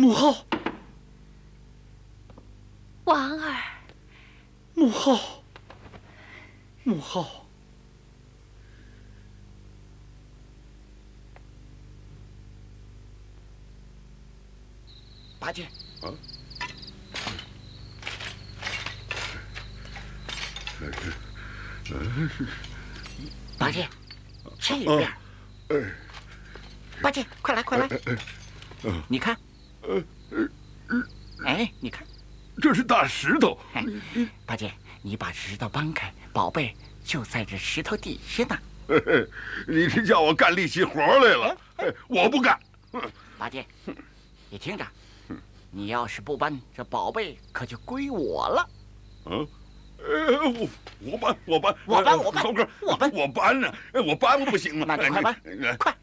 母后， 王儿， 母后，母后， 八戒， 啊， 八戒，这边。八戒，快来，快来！你看，哎，你看， 这是大石头。 八戒，你把石头搬开，宝贝就在这石头底下呢。 你是叫我干力气活来了？我不干。 八戒，你听着，你要是不搬，这宝贝可就归我了。 嗯。我搬，高个，我搬呢，我搬不行吗？ 那你快搬，快！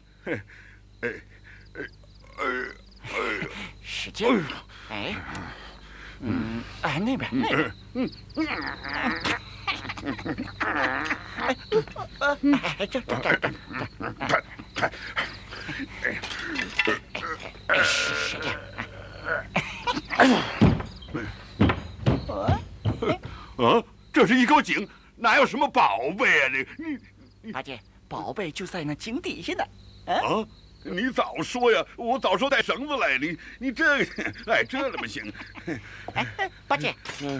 使劲！哎，哎，那边，哎，这，使劲！ 啊，这是一口井，哪有什么宝贝啊？ 你，八戒，宝贝就在那井底下呢。 啊，你早说呀！我早说带绳子来，你这个，哎，这怎么行？ 哎，八戒。